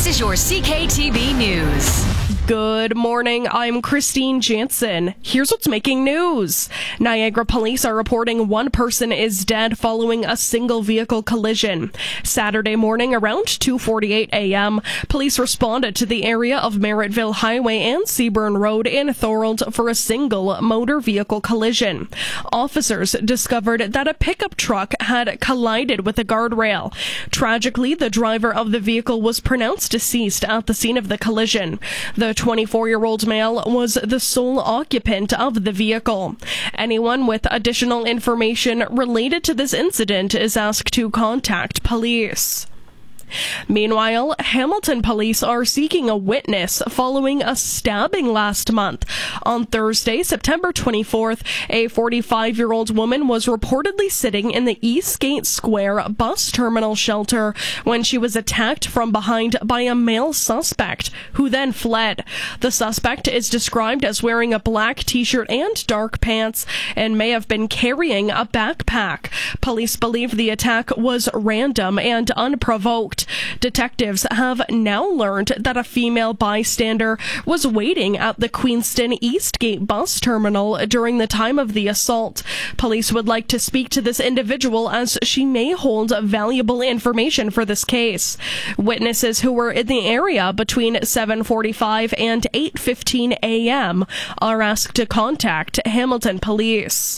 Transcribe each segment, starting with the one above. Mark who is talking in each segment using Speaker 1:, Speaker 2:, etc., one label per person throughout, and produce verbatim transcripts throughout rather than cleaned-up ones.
Speaker 1: This is your C K T B News.
Speaker 2: Good morning, I'm Christine Jansen. Here's what's making news. Niagara police are reporting one person is dead following a single vehicle collision. Saturday morning around two forty-eight a.m., police responded to the area of Merrittville Highway and Seaburn Road in Thorold for a single motor vehicle collision. Officers discovered that a pickup truck had collided with a guardrail. Tragically, the driver of the vehicle was pronounced deceased at the scene of the collision. The twenty-four-year-old male was the sole occupant of the vehicle. Anyone with additional information related to this incident is asked to contact police. Meanwhile, Hamilton police are seeking a witness following a stabbing last month. On Thursday, September twenty-fourth, a forty-five-year-old woman was reportedly sitting in the Eastgate Square bus terminal shelter when she was attacked from behind by a male suspect, who then fled. The suspect is described as wearing a black t-shirt and dark pants and may have been carrying a backpack. Police believe the attack was random and unprovoked. Detectives have now learned that a female bystander was waiting at the Queenston Eastgate bus terminal during the time of the assault. Police would like to speak to this individual as she may hold valuable information for this case. Witnesses who were in the area between seven forty-five and eight fifteen a.m. are asked to contact Hamilton Police.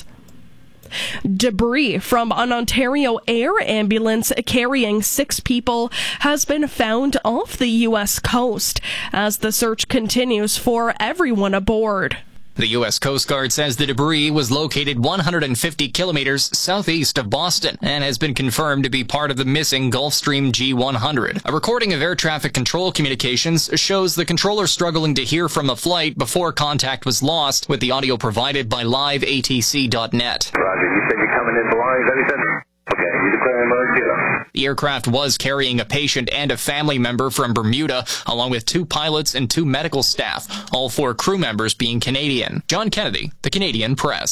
Speaker 2: Debris from an Ontario air ambulance carrying six people has been found off the U S coast as the search continues for everyone aboard.
Speaker 3: The U S Coast Guard says the debris was located one hundred fifty kilometers southeast of Boston and has been confirmed to be part of the missing Gulfstream G one hundred. A recording of air traffic control communications shows the controller struggling to hear from the flight before contact was lost, with the audio provided by live A T C dot net.
Speaker 4: Roger, you said you're coming in below thirty-seven. Okay, you declare emergency.
Speaker 3: The aircraft was carrying a patient and a family member from Bermuda, along with two pilots and two medical staff, all four crew members being Canadian. John Kennedy, The Canadian Press.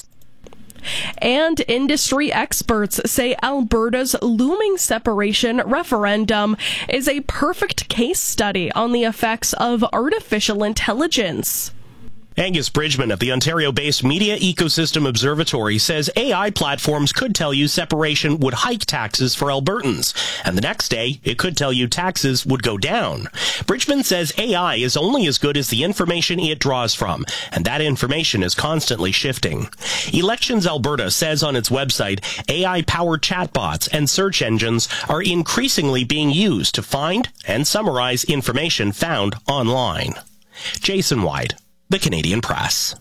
Speaker 2: And industry experts say Alberta's looming separation referendum is a perfect case study on the effects of artificial intelligence.
Speaker 5: Angus Bridgman of the Ontario-based Media Ecosystem Observatory says A I platforms could tell you separation would hike taxes for Albertans, and the next day it could tell you taxes would go down. Bridgman says A I is only as good as the information it draws from, and that information is constantly shifting. Elections Alberta says on its website, A I-powered chatbots and search engines are increasingly being used to find and summarize information found online. Jason White, The Canadian Press.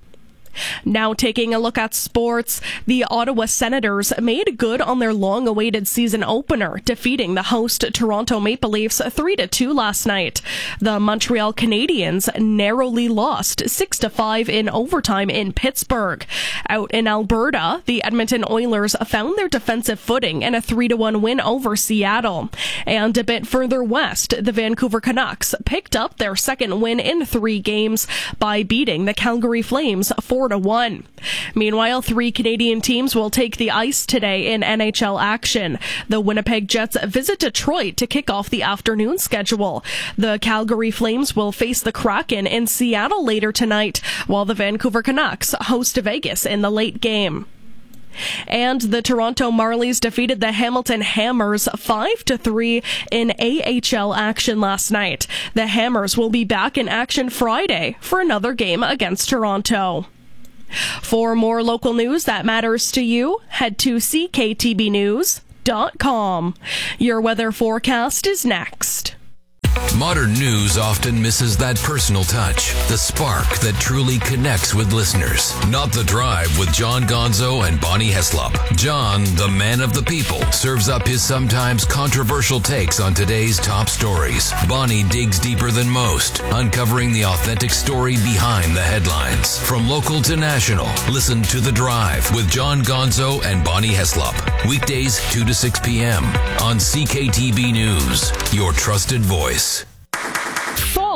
Speaker 2: Now taking a look at sports, the Ottawa Senators made good on their long-awaited season opener, defeating the host Toronto Maple Leafs three to two last night. The Montreal Canadiens narrowly lost six to five in overtime in Pittsburgh. Out in Alberta, the Edmonton Oilers found their defensive footing in a three to one win over Seattle. And a bit further west, the Vancouver Canucks picked up their second win in three games by beating the Calgary Flames four to one. Meanwhile, three Canadian teams will take the ice today in N H L action. The Winnipeg Jets visit Detroit to kick off the afternoon schedule. The Calgary Flames will face the Kraken in Seattle later tonight, while the Vancouver Canucks host Vegas in the late game. And the Toronto Marlies defeated the Hamilton Hammers five to three in A H L action last night. The Hammers will be back in action Friday for another game against Toronto. For more local news that matters to you, head to C K T B news dot com. Your weather forecast is next.
Speaker 6: Modern news often misses that personal touch, the spark that truly connects with listeners. Not The Drive with John Gonzo and Bonnie Heslop. John, the man of the people, serves up his sometimes controversial takes on today's top stories. Bonnie digs deeper than most, uncovering the authentic story behind the headlines. From local to national, listen to The Drive with John Gonzo and Bonnie Heslop. Weekdays two to six p.m. on C K T B News, your trusted voice.
Speaker 2: Fall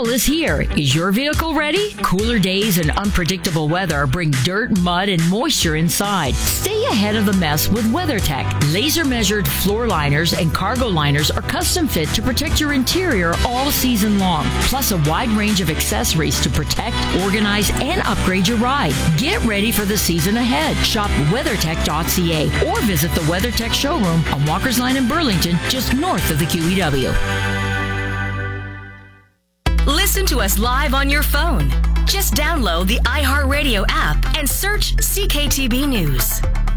Speaker 7: Fall is here. Is your vehicle ready? Cooler days and unpredictable weather bring dirt, mud, and moisture inside. Stay ahead of the mess with WeatherTech. Laser-measured floor liners and cargo liners are custom fit to protect your interior all season long. Plus a wide range of accessories to protect, organize, and upgrade your ride. Get ready for the season ahead. Shop weathertech dot c a or visit the WeatherTech showroom on Walker's Line in Burlington, just north of the Q E W.
Speaker 1: Listen to us live on your phone. Just download the iHeartRadio app and search C K T B News.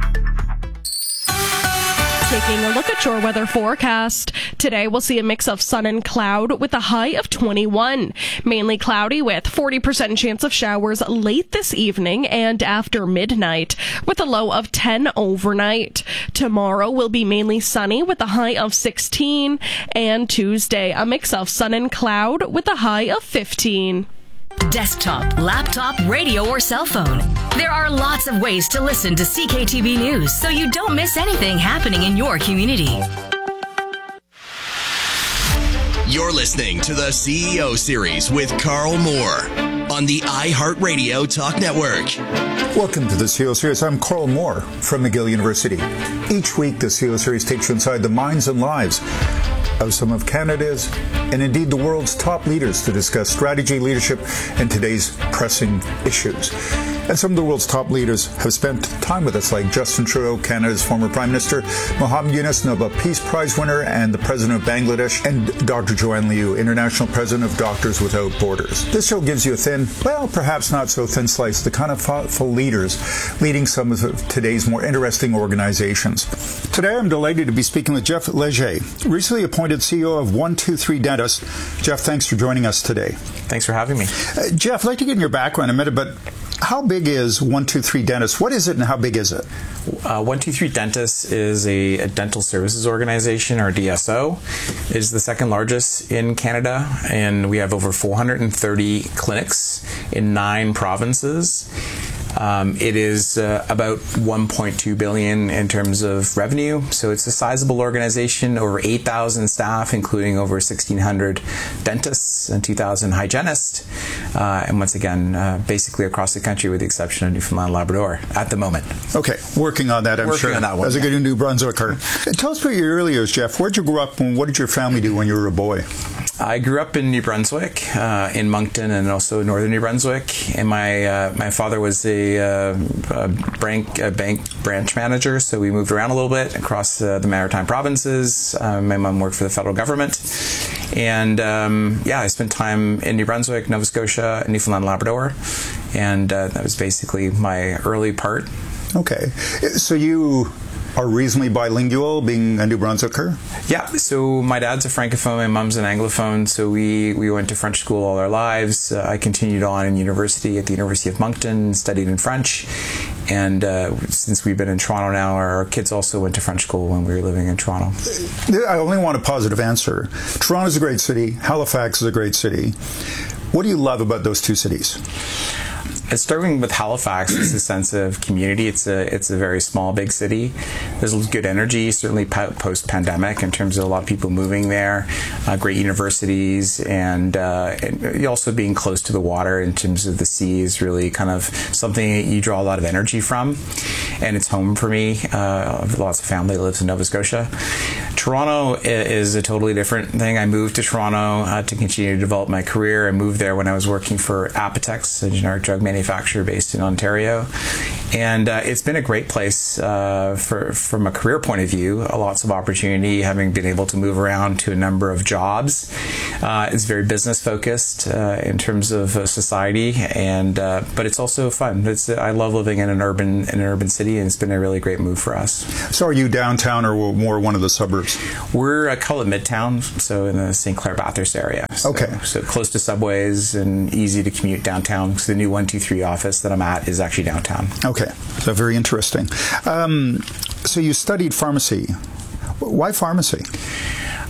Speaker 2: Taking a look at your weather forecast. Today we'll see a mix of sun and cloud with a high of twenty-one. Mainly cloudy with forty percent chance of showers late this evening and after midnight with a low of ten overnight. Tomorrow will be mainly sunny with a high of sixteen. And Tuesday, a mix of sun and cloud with a high of fifteen.
Speaker 1: Desktop, laptop, radio, or cell phone. There are lots of ways to listen to C K T V News so you don't miss anything happening in your community.
Speaker 8: You're listening to the C E O Series with Carl Moore on the iHeartRadio Talk Network.
Speaker 9: Welcome to the C E O Series. I'm Carl Moore from McGill University. Each week, the C E O Series takes you inside the minds and lives of some of Canada's and indeed the world's top leaders to discuss strategy, leadership, and today's pressing issues. And some of the world's top leaders have spent time with us, like Justin Trudeau, Canada's former Prime Minister, Muhammad Yunus, Nobel Peace Prize winner and the President of Bangladesh, and Doctor Joanne Liu, International President of Doctors Without Borders. This show gives you a thin, well, perhaps not so thin slice, the kind of thoughtful leaders leading some of today's more interesting organizations. Today, I'm delighted to be speaking with Jeff Leger, recently appointed C E O of one two three Dentists. Jeff, thanks for joining us today.
Speaker 10: Thanks for having me.
Speaker 9: Uh, Jeff, I'd like to get in your background in a minute, but how big is one two three Dentists? What is it and how big is it?
Speaker 10: Uh, one two three Dentists is a, a dental services organization, or D S O. It is the second largest in Canada, and we have over four hundred thirty clinics in nine provinces. Um, it is uh, about one point two billion dollars in terms of revenue, so it's a sizable organization, over eight thousand staff, including over sixteen hundred dentists and two thousand hygienists, uh, and once again, uh, basically across the country with the exception of Newfoundland and Labrador at the moment.
Speaker 9: Okay, working on that, I'm
Speaker 10: working
Speaker 9: sure,
Speaker 10: on that one,
Speaker 9: as a
Speaker 10: yeah.
Speaker 9: good New Brunswicker. Tell us about your early years, Jeff. Where'd you grow up and what did your family do when you were a boy?
Speaker 10: I grew up in New Brunswick, uh, in Moncton, and also northern New Brunswick. And my uh, my father was a, uh, a, bank, a bank branch manager, so we moved around a little bit across uh, the Maritime provinces. Uh, my mom worked for the federal government, and um, yeah, I spent time in New Brunswick, Nova Scotia, and Newfoundland and Labrador, and uh, that was basically my early part.
Speaker 9: Okay, so you are reasonably bilingual, being a New Brunswicker?
Speaker 10: Yeah, so my dad's a Francophone, my mom's an Anglophone, so we, we went to French school all our lives. Uh, I continued on in university at the University of Moncton, studied in French, and uh, since we've been in Toronto now, our kids also went to French school when we were living in Toronto.
Speaker 9: I only want a positive answer. Toronto's a great city, Halifax is a great city. What do you love about those two cities?
Speaker 10: Starting with Halifax, it's a sense of community. It's a it's a very small, big city. There's good energy, certainly post-pandemic, in terms of a lot of people moving there, uh, great universities, and, uh, and also being close to the water in terms of the sea is really kind of something that you draw a lot of energy from. And it's home for me. Uh, I have lots of family that lives in Nova Scotia. Toronto is a totally different thing. I moved to Toronto uh, to continue to develop my career. I moved there when I was working for Apotex, a generic drug manufacturer based in Ontario. And uh, it's been a great place uh, for from a career point of view. Uh, lots of opportunity, having been able to move around to a number of jobs. Uh, it's very business focused uh, in terms of uh, society, and uh, but it's also fun. It's I love living in an urban in an urban city, and it's been a really great move for us.
Speaker 9: So, are you downtown or more one of the suburbs?
Speaker 10: We're I call it Midtown, so in the Saint Clair Bathurst area. So,
Speaker 9: okay,
Speaker 10: so close to subways and easy to commute downtown. Because the new one two three office that I'm at is actually downtown.
Speaker 9: Okay, so very interesting. Um, so you studied pharmacy. Why pharmacy?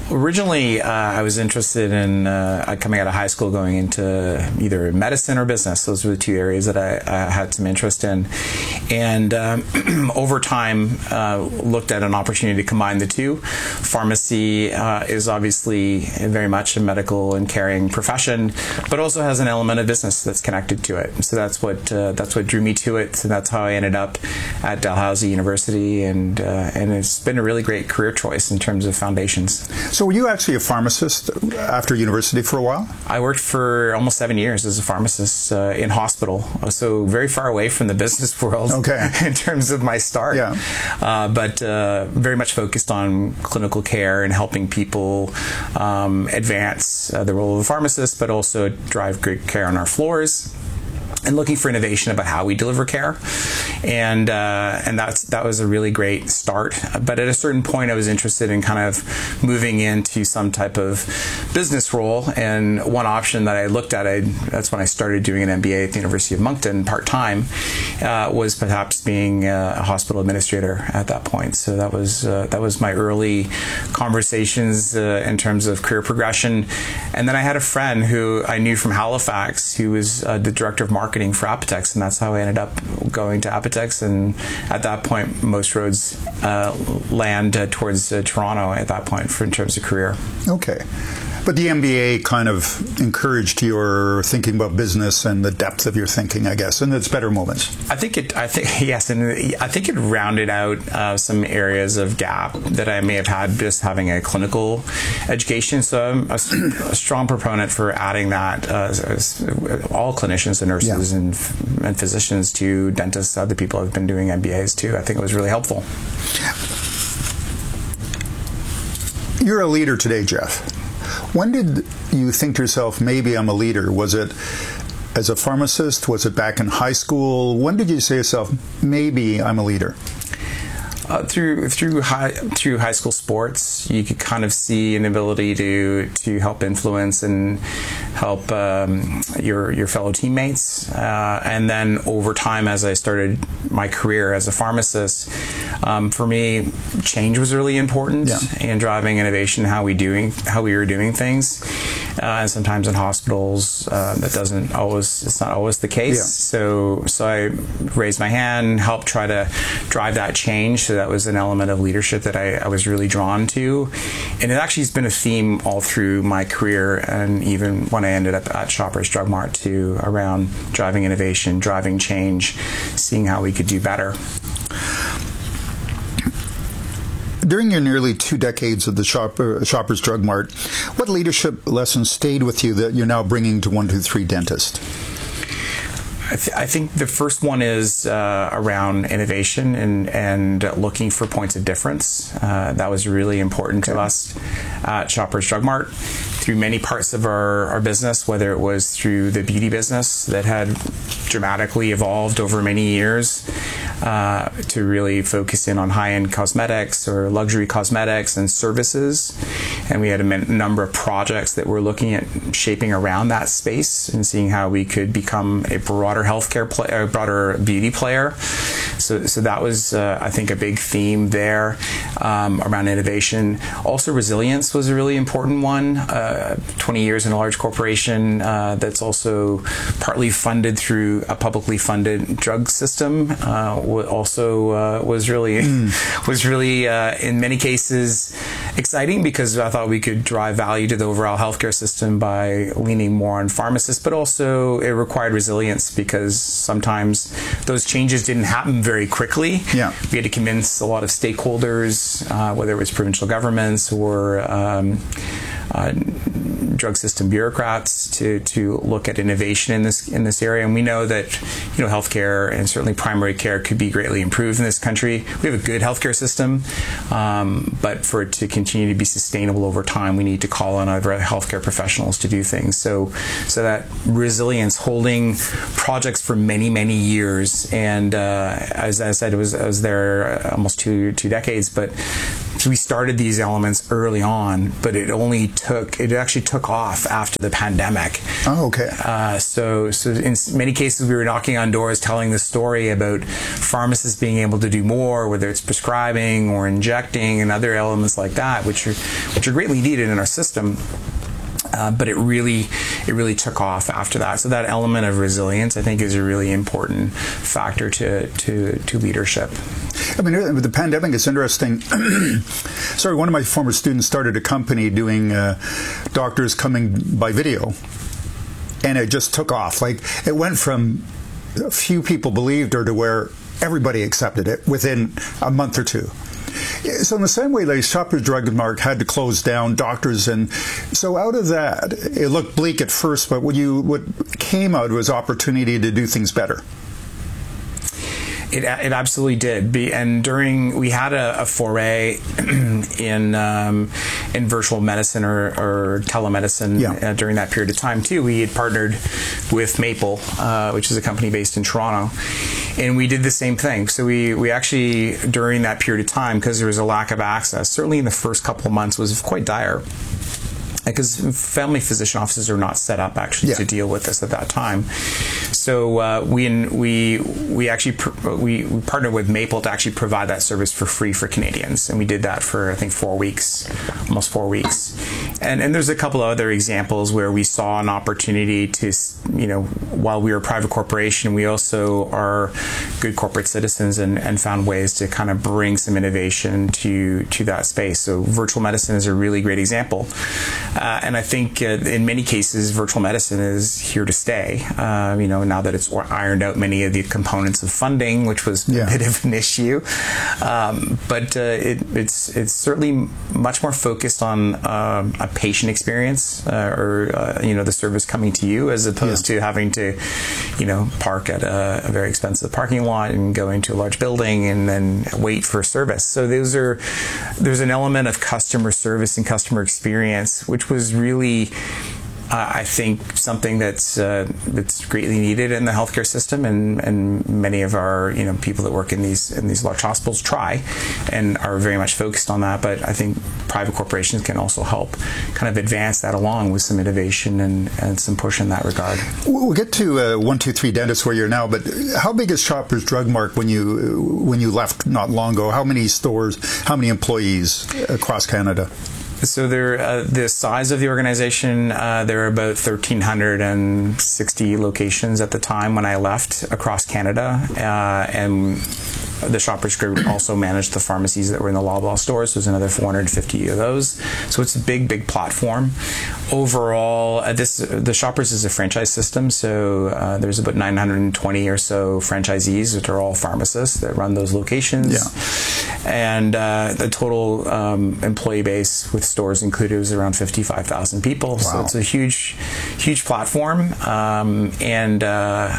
Speaker 10: Originally, uh, I was interested in uh, coming out of high school going into either medicine or business. Those were the two areas that I, I had some interest in. And um, over time, uh, looked at an opportunity to combine the two. Pharmacy uh, is obviously very much a medical and caring profession, but also has an element of business that's connected to it. So that's what uh, that's what drew me to it. So that's how I ended up at Dalhousie University, and uh, and it's been a really great career choice in terms of foundations.
Speaker 9: So were you actually a pharmacist after university for a while?
Speaker 10: I worked for almost seven years as a pharmacist uh, in hospital, so very far away from the business world.
Speaker 9: Okay.
Speaker 10: In terms of my start.
Speaker 9: Yeah.
Speaker 10: Uh, but uh, very much focused on clinical care and helping people um, advance uh, the role of a pharmacist, but also drive good care on our floors, and looking for innovation about how we deliver care. And uh, and that's that was a really great start. But at a certain point, I was interested in kind of moving into some type of business role. And one option that I looked at, I, that's when I started doing an M B A at the University of Moncton part-time, uh, was perhaps being a hospital administrator at that point. So that was uh, that was my early conversations uh, in terms of career progression. And then I had a friend who I knew from Halifax, who was uh, the director of marketing for Apotex, and that's how I ended up going to Apotex. And at that point, most roads uh, land uh, towards uh, Toronto at that point for in terms of career.
Speaker 9: Okay. But the M B A kind of encouraged your thinking about business and the depth of your thinking, I guess, and its better moments.
Speaker 10: I think it. I think yes, and I think it rounded out uh, some areas of gap that I may have had just having a clinical education. So I'm a, a strong proponent for adding that. Uh, as all clinicians and nurses yeah. and, and physicians to dentists, other people have been doing M B As too. I think it was really helpful.
Speaker 9: You're a leader today, Jeff. When did you think to yourself, maybe I'm a leader? Was it as a pharmacist? Was it back in high school? When did you say to yourself, maybe I'm a leader?
Speaker 10: Uh, through through high through high school sports, you could kind of see an ability to to help influence and help um, your your fellow teammates. Uh, and then over time, as I started my career as a pharmacist, um, for me, change was really important yeah. in driving innovation, how we doing how we were doing things. Uh, and sometimes in hospitals, uh, that doesn't always it's not always the case. Yeah. So so I raised my hand, helped try to drive that change. So that was an element of leadership that I, I was really drawn to. And it actually has been a theme all through my career, and even when I ended up at Shoppers Drug Mart too, around driving innovation, driving change, seeing how we could do better.
Speaker 9: During your nearly two decades of the Shopper, Shoppers Drug Mart, what leadership lessons stayed with you that you're now bringing to one two three Dentist?
Speaker 10: I, th- I think the first one is uh, around innovation and, and looking for points of difference. Uh, that was really important okay. to us at Shoppers Drug Mart. Through many parts of our, our business, whether it was through the beauty business that had dramatically evolved over many years uh, to really focus in on high-end cosmetics or luxury cosmetics and services. And we had a m- number of projects that we're looking at shaping around that space and seeing how we could become a broader healthcare player, a broader beauty player. So, so that was, uh, I think, a big theme there um, around innovation. Also, resilience was a really important one. Uh, twenty years in a large corporation uh, that's also partly funded through a publicly funded drug system uh, also uh, was really mm. was really uh, in many cases exciting, because I thought we could drive value to the overall healthcare system by leaning more on pharmacists, but also it required resilience because sometimes those changes didn't happen very quickly.
Speaker 9: Yeah.
Speaker 10: We had to convince a lot of stakeholders, uh, whether it was provincial governments or um, Uh, drug system bureaucrats to to look at innovation in this in this area. And we know that, you know, healthcare and certainly primary care could be greatly improved in this country. We have a good healthcare system, um, but for it to continue to be sustainable over time, we need to call on other healthcare professionals to do things. So so that resilience, holding projects for many many years, and uh, as I said, it was I was there almost two two decades, but So we started these elements early on, but it only took, it actually took off after the pandemic.
Speaker 9: Oh, okay.
Speaker 10: Uh, so, so in many cases, we were knocking on doors telling the story about pharmacists being able to do more, whether it's prescribing or injecting and other elements like that, which are, which are greatly needed in our system. Uh, but it really, it really took off after that. So that element of resilience, I think, is a really important factor to to, to leadership.
Speaker 9: I mean, with the pandemic, it's interesting. Sorry, one of my former students started a company doing uh, doctors coming by video, and it just took off. Like, it went from a few people believed her to where everybody accepted it within a month or two. So in the same way, like Shoppers Drug Mart had to close down doctors, and so out of that, it looked bleak at first, but what you what came out was opportunity to do things better.
Speaker 10: It, it absolutely did. Be, and during, we had a, a foray in um, in virtual medicine or, or telemedicine yeah. uh, during that period of time too. We had partnered with Maple, uh, which is a company based in Toronto, and we did the same thing. So we, we actually, during that period of time, because there was a lack of access, certainly in the first couple of months, was quite dire. Because family physician offices are not set up actually yeah. to deal with this at that time, so uh, we we we actually pr- we, we partnered with Maple to actually provide that service for free for Canadians, and we did that for I think four weeks, almost four weeks, and and there's a couple of other examples where we saw an opportunity to, you know, while we were a private corporation, we also are good corporate citizens and, and found ways to kind of bring some innovation to to that space. So virtual medicine is a really great example. Uh, and I think uh, in many cases, virtual medicine is here to stay. Uh, you know, now that it's ironed out many of the components of funding, which was yeah. a bit of an issue. Um, but uh, it, it's it's certainly much more focused on uh, a patient experience uh, or uh, you know, the service coming to you, as opposed yeah. to having to, you know, park at a, a very expensive parking lot and go into a large building and then wait for service. So those are there's an element of customer service and customer experience, which was really, uh, I think, something that's uh, that's greatly needed in the healthcare system, and, and many of our, you know, people that work in these in these large hospitals try and are very much focused on that. But I think private corporations can also help kind of advance that along with some innovation and, and some push in that regard.
Speaker 9: We'll get to uh, one two three Dentist where you're now, but how big is Shoppers Drug Mart when you when you left not long ago? How many stores? How many employees across Canada?
Speaker 10: So there, uh, the size of the organization, uh, there are about one thousand three hundred sixty locations at the time when I left across Canada, uh, and the Shoppers Group also managed the pharmacies that were in the Loblaw stores. So there's another four hundred fifty of those. So it's a big, big platform. Overall, uh, this the Shoppers is a franchise system, so uh, there's about nine hundred twenty or so franchisees that are all pharmacists that run those locations. Yeah. And uh, the total um, employee base with stores included was around fifty-five thousand people. Wow. So it's a huge, huge platform. Um, and uh,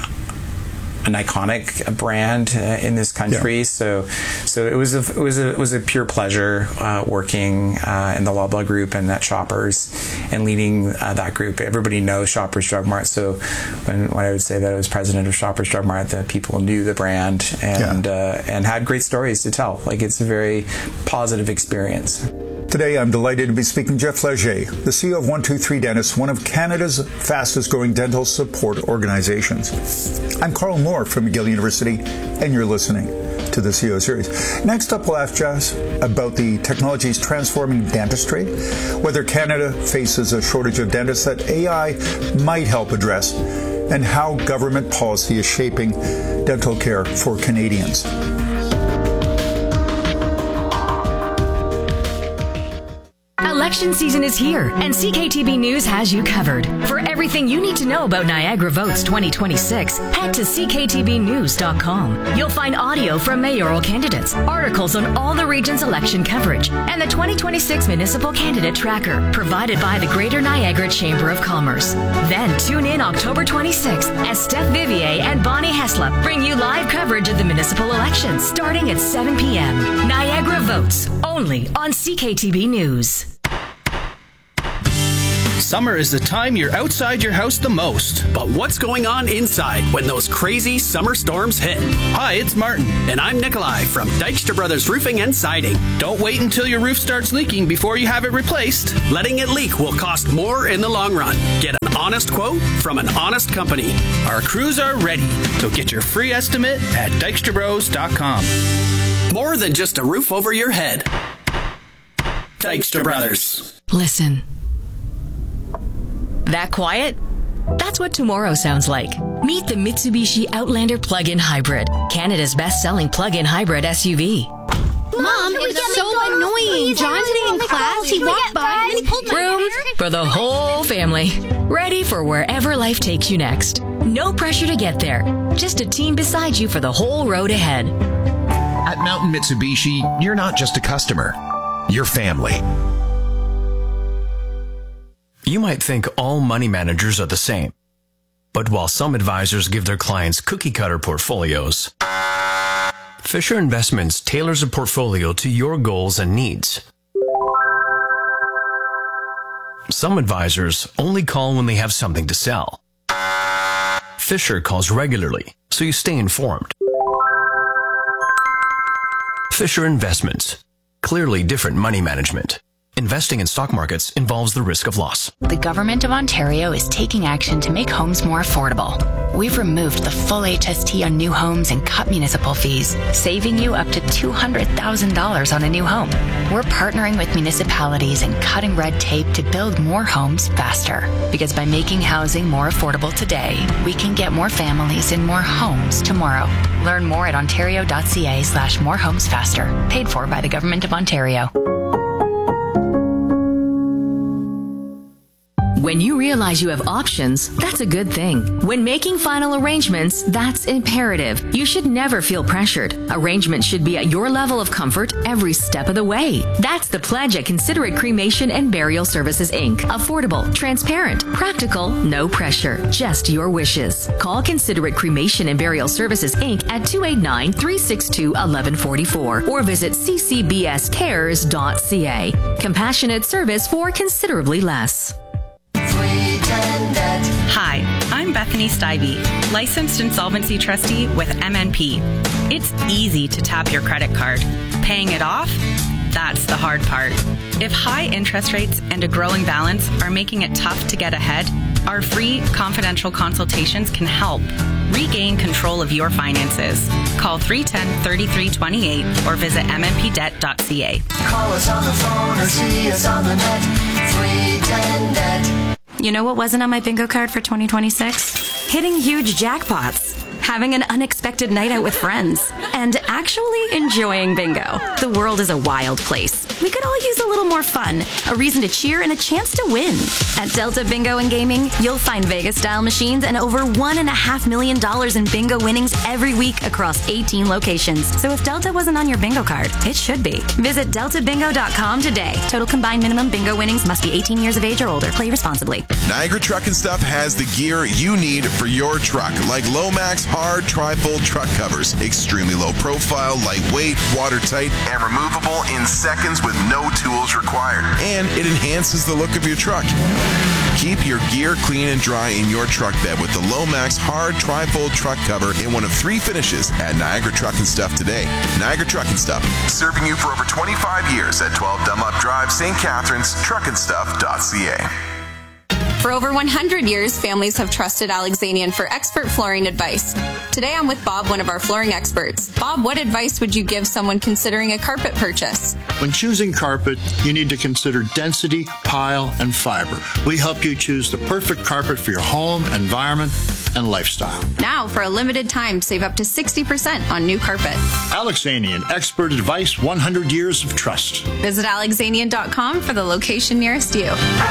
Speaker 10: an iconic brand uh, in this country. Yeah. So, so it was a it was a it was a pure pleasure uh, working uh, in the Loblaw Group and at Shoppers and leading uh, that group. Everybody knows Shoppers Drug Mart. So, when, when I would say that I was president of Shoppers Drug Mart, that people knew the brand and yeah. uh, and had great stories to tell. Like, it's a very positive experience.
Speaker 9: Today, I'm delighted to be speaking to Jeff Leger, the C E O of one two three Dentist, one of Canada's fastest-growing dental support organizations. I'm Carl Moore from McGill University, and you're listening to the C E O Series. Next up, we'll ask Jeff about the technologies transforming dentistry, whether Canada faces a shortage of dentists that A I might help address, and how government policy is shaping dental care for Canadians.
Speaker 1: Election season is here, and C K T B News has you covered. For everything you need to know about Niagara Votes twenty twenty-six, head to c k t b news dot com. You'll find audio from mayoral candidates, articles on all the region's election coverage, and the twenty twenty-six Municipal Candidate Tracker, provided by the Greater Niagara Chamber of Commerce. Then tune in October twenty-sixth as Steph Vivier and Bonnie Heslop bring you live coverage of the municipal elections starting at seven p.m. Niagara Votes, only on C K T B News.
Speaker 11: Summer is the time you're outside your house the most.
Speaker 12: But what's going on inside when those crazy summer storms hit?
Speaker 11: Hi, it's Martin.
Speaker 12: And I'm Nikolai from Dykstra Brothers Roofing and Siding.
Speaker 11: Don't wait until your roof starts leaking before you have it replaced.
Speaker 12: Letting it leak will cost more in the long run. Get an honest quote from an honest company.
Speaker 11: Our crews are ready, so get your free estimate at dykstra bros dot com.
Speaker 12: More than just a roof over your head. Dykstra Brothers.
Speaker 1: Listen. That quiet? That's what tomorrow sounds like. Meet the Mitsubishi Outlander Plug-in Hybrid, Canada's best-selling plug-in hybrid S U V.
Speaker 13: Mom, it was so annoying. John today in class, he walked by and he pulled my
Speaker 1: Room
Speaker 13: hair.
Speaker 1: for the whole family. Ready for wherever life takes you next. No pressure to get there. Just a team beside you for the whole road ahead.
Speaker 14: At Mountain Mitsubishi, you're not just a customer. You're family.
Speaker 15: You might think all money managers are the same. But while some advisors give their clients cookie-cutter portfolios, Fisher Investments tailors a portfolio to your goals and needs. Some advisors only call when they have something to sell. Fisher calls regularly, so you stay informed. Fisher Investments. Clearly different money management. Investing in stock markets involves the risk of loss.
Speaker 16: The Government of Ontario is taking action to make homes more affordable. We've removed the full H S T on new homes and cut municipal fees, saving you up to two hundred thousand dollars on a new home. We're partnering with municipalities and cutting red tape to build more homes faster. Because by making housing more affordable today, we can get more families in more homes tomorrow. Learn more at ontario.ca slash more homes faster. Paid for by the Government of Ontario.
Speaker 1: When you realize you have options, that's a good thing. When making final arrangements, that's imperative. You should never feel pressured. Arrangements should be at your level of comfort every step of the way. That's the pledge at Considerate Cremation and Burial Services, Incorporated. Affordable, transparent, practical, no pressure, just your wishes. Call Considerate Cremation and Burial Services, Incorporated at two eight nine, three six two, one one four four or visit c c b s cares dot c a. Compassionate service for considerably less.
Speaker 17: Hi, I'm Bethany Stivey, licensed insolvency trustee with M N P. It's easy to tap your credit card. Paying it off? That's the hard part. If high interest rates and a growing balance are making it tough to get ahead, our free confidential consultations can help. Regain control of your finances. Call three one zero, three three two eight or visit m n p debt dot c a.
Speaker 18: Call us on the phone or see us on the net. three ten net.
Speaker 19: You know what wasn't on my bingo card for twenty twenty-six? Hitting huge jackpots, having an unexpected night out with friends, and actually enjoying bingo. The world is a wild place. We could all use a little more fun, a reason to cheer, and a chance to win. At Delta Bingo and Gaming, you'll find Vegas-style machines and over one and a half million dollars in bingo winnings every week across eighteen locations. So if Delta wasn't on your bingo card, it should be. Visit delta bingo dot com today. Total combined minimum bingo winnings must be eighteen years of age or older. Play responsibly.
Speaker 20: Niagara Truck and Stuff has the gear you need for your truck, like Lomax hard tri-fold truck covers. Extremely low profile, lightweight, watertight, and removable in seconds with no tools required. And it enhances the look of your truck. Keep your gear clean and dry in your truck bed with the Lomax hard tri-fold truck cover in one of three finishes at Niagara Truck and Stuff today. Niagara Truck and Stuff, serving you for over twenty-five years at twelve Dunlop Drive, Saint Catharines, truck and stuff dot c a.
Speaker 21: For over one hundred years, families have trusted Alexanian for expert flooring advice. Today I'm with Bob, one of our flooring experts. Bob, what advice would you give someone considering a carpet purchase?
Speaker 22: When choosing carpet, you need to consider density, pile, and fiber. We help you choose the perfect carpet for your home, environment, and lifestyle.
Speaker 21: Now, for a limited time, save up to sixty percent on new carpet.
Speaker 22: Alexanian, expert advice, one hundred years of trust.
Speaker 21: Visit alexanian dot com for the location nearest you.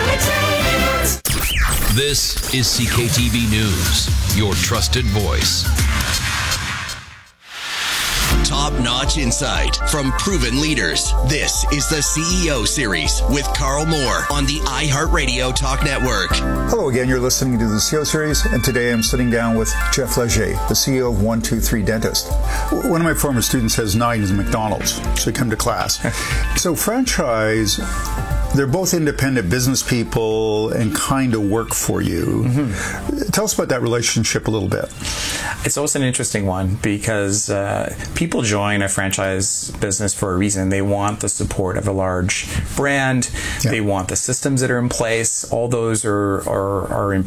Speaker 6: This is C K T V News, your trusted voice.
Speaker 8: Top-notch insight from proven leaders. This is the C E O Series with Carl Moore on the iHeartRadio Talk Network.
Speaker 9: Hello again, you're listening to the C E O Series, and today I'm sitting down with Jeff Leger, the C E O of one two three Dentist. One of my former students has nine at McDonald's, so I come to class. So franchise they're both independent business people and kind of work for you. Mm-hmm. Tell us about that relationship a little bit.
Speaker 10: It's also an interesting one because uh, people join a franchise business for a reason. They want the support of a large brand. Yeah. They want the systems that are in place. All those are, are, are important.